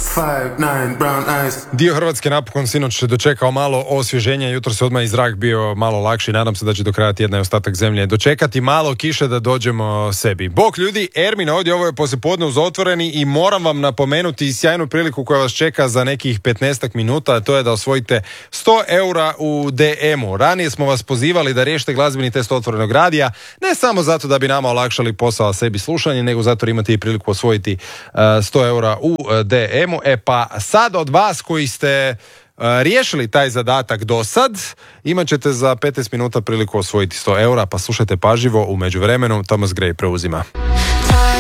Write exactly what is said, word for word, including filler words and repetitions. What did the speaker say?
five nine brown eyes. Dio Hrvatske napokon sinoć dočekao malo osvježenja, jutro se odmah i zrak bio malo lakši, nadam se da će do kraja tjedna i ostatak zemlje dočekati malo kiše da dođemo sebi. Bok ljudi, Ermin ovdje, ovo je poslijepodne uz Otvoreni i moram vam napomenuti sjajnu priliku koja vas čeka za nekih petnaestak minuta, a to je da osvojite sto eura u D M-u. Ranije smo vas pozivali da riješite glazbeni test Otvorenog radija, ne samo zato da bi nama olakšali posao, a sebi slušanje, nego zato imate i priliku osvojiti uh, sto eura u uh, D M-u. E pa sad od vas koji ste uh, riješili taj zadatak do sad, imat ćete za petnaest minuta priliku osvojiti sto eura, pa slušajte pažljivo, u međuvremenu Thomas Gray preuzima.